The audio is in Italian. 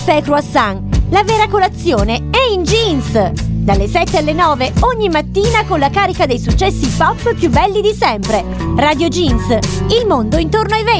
Caffè Croissant, la vera colazione è in Jeans! Dalle 7 alle 9 ogni mattina con la carica dei successi pop più belli di sempre. Radio Jeans, il mondo intorno ai 20.